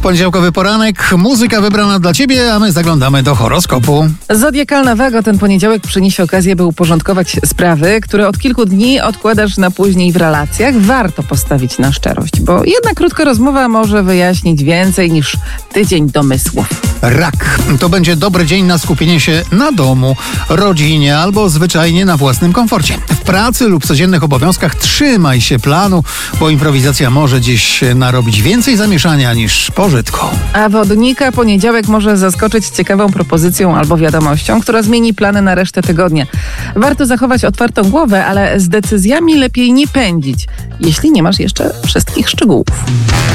Poniedziałkowy poranek, muzyka wybrana dla Ciebie, a my zaglądamy do horoskopu. Zodiakalna wago, ten poniedziałek przyniesie okazję, by uporządkować sprawy, które od kilku dni odkładasz na później w relacjach. Warto postawić na szczerość, bo jedna krótka rozmowa może wyjaśnić więcej niż tydzień domysłów. Rak. To będzie dobry dzień na skupienie się na domu, rodzinie albo zwyczajnie na własnym komforcie. W pracy lub codziennych obowiązkach trzymaj się planu, bo improwizacja może dziś narobić więcej zamieszania niż pożytku. A wodnika poniedziałek może zaskoczyć ciekawą propozycją albo wiadomością, która zmieni plany na resztę tygodnia. Warto zachować otwartą głowę, ale z decyzjami lepiej nie pędzić, jeśli nie masz jeszcze wszystkich szczegółów.